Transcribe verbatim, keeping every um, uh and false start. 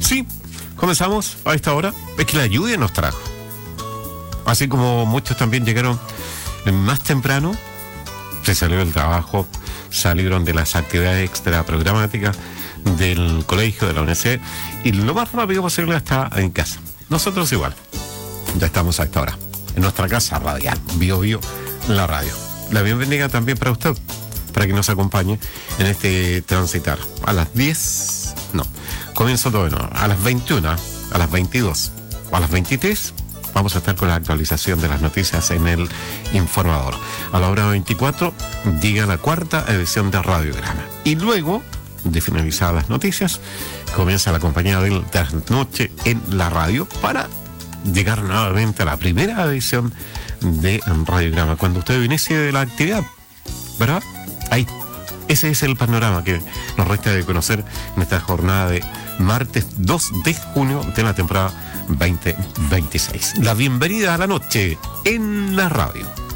Sí, comenzamos a esta hora. Es que la lluvia nos trajo. Así como muchos también llegaron más temprano, se salió del trabajo, salieron de las actividades extra programáticas del colegio, de la universidad, y lo más rápido posible está en casa. Nosotros igual. Ya estamos a esta hora, en nuestra casa radial, Bio Bio, la radio. La bienvenida también para usted, para que nos acompañe en este transitar. A las diez, no, comienzo todo de nuevo. A las veintiuna, a las veintidós, a las veintitrés, vamos a estar con la actualización de las noticias en el informador. A la hora veinticuatro, llega la cuarta edición de Radiograma. Y luego, de finalizadas las noticias, comienza la compañía del trasnoche en la radio para llegar nuevamente a la primera edición de Radiograma. Cuando usted inicie de la actividad, ¿verdad? Ahí. Ese es el panorama que nos resta de conocer en esta jornada de martes dos de junio de la temporada veinte veintiséis. La bienvenida a la noche en la radio.